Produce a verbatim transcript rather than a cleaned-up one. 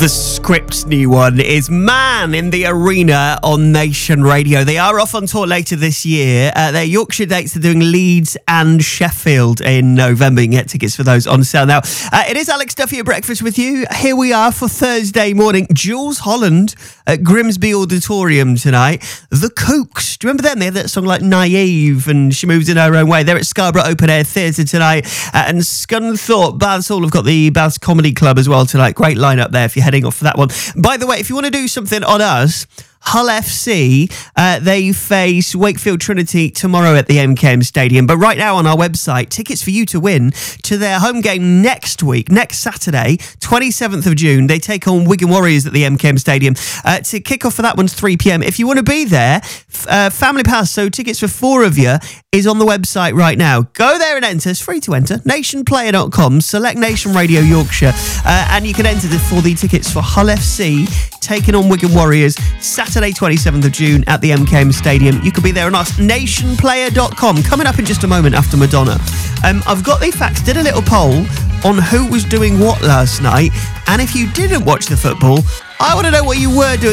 The Script's new one is Man in the Arena on Nation Radio. They are off on tour later this year. Uh, their Yorkshire dates are doing Leeds and Sheffield in November. You can get tickets for those on sale now. Uh, it is Alex Duffy at breakfast with you. Here we are for Thursday morning. Jules Holland at Grimsby Auditorium tonight. The Kooks. Do you remember them? They had that song like Naive and She Moves in Her Own Way. They're at Scarborough Open Air Theatre tonight. Uh, and Scunthorpe Baths Hall have got the Baths Comedy Club as well tonight. Great lineup there if you're heading off for that one. By the way, if you want to do something on us, Hull F C, uh, they face Wakefield Trinity tomorrow at the M K M Stadium. But right now on our website, tickets for you to win to their home game next week, next Saturday, twenty-seventh of June. They take on Wigan Warriors at the M K M Stadium. Uh, to kick off for that one's three p.m. If you want to be there, uh, Family Pass, so tickets for four of you, is on the website right now. Go there and enter. It's free to enter. nation player dot com. Select Nation Radio Yorkshire. Uh, and you can enter for the tickets for Hull F C taking on Wigan Warriors Saturday twenty-seventh of June at the M K M Stadium. You could be there and ask nation player dot com. Coming up in just a moment after Madonna. Um, I've got the facts. Did a little poll on who was doing what last night. And if you didn't watch the football, I want to know what you were doing.